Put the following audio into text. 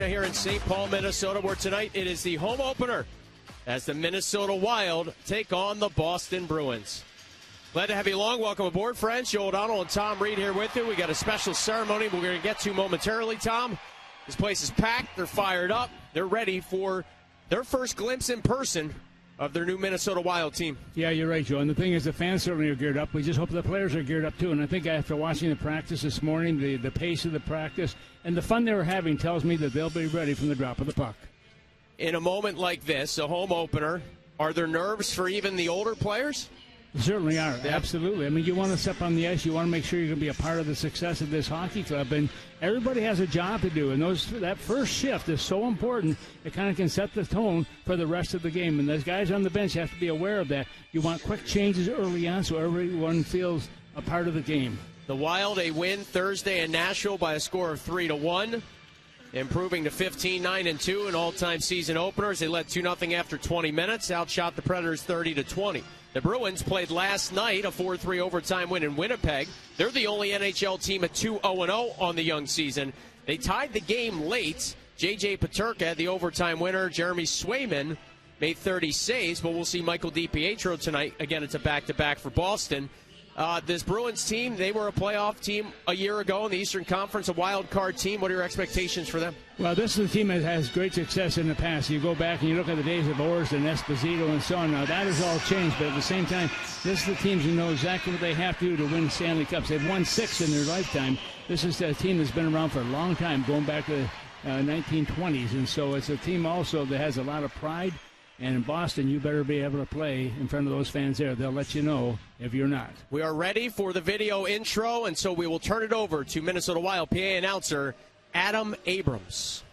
Here in St. Paul, Minnesota, where tonight it is the home opener as the Minnesota Wild take on the Boston Bruins. Glad to have you along. Welcome aboard, friends. Joe O'Donnell and Tom Reed here with you. We got a special ceremony we're going to get to momentarily, Tom. This place is packed. They're fired up. They're ready for their first glimpse in person of their new Minnesota Wild team. Yeah, you're right, Joe. And the thing is, the fans certainly are geared up. We just hope the players are geared up, too. And I think after watching the practice this morning, the pace of the practice and the fun they were having tells me that they'll be ready from the drop of the puck. In a moment like this, a home opener, are there nerves for even the older players? There certainly are, absolutely. I mean, you want to step on the ice. You want to make sure you're going to be a part of the success of this hockey club. And everybody has a job to do. And that first shift is so important. It kind of can set the tone for the rest of the game. And those guys on the bench have to be aware of that. You want quick changes early on so everyone feels a part of the game. The Wild, a win Thursday in Nashville by a score of 3-1. Improving to 15-9-2 in all-time season openers. They led 2-0 after 20 minutes. Outshot the Predators 30-20. The Bruins played last night, a 4-3 overtime win in Winnipeg. They're the only NHL team at 2-0-0 on the young season. They tied the game late. J.J. Peterka had the overtime winner. Jeremy Swayman made 30 saves, but we'll see Michael DiPietro tonight. Again, it's a back-to-back for Boston. This Bruins team, they were a playoff team a year ago in the Eastern Conference, a wild card team. What are your expectations for them? Well, this is a team that has great success in the past. You go back and you look at the days of Orst and Esposito and so on. Now, that has all changed, but at the same time, this is the teams who know exactly what they have to do to win Stanley Cups. They've won 6 in their lifetime. This is a team that's been around for a long time, going back to the 1920s, and so it's a team also that has a lot of pride. And in Boston, you better be able to play in front of those fans there. They'll let you know if you're not. We are ready for the video intro, and so we will turn it over to Minnesota Wild PA announcer Adam Abrams.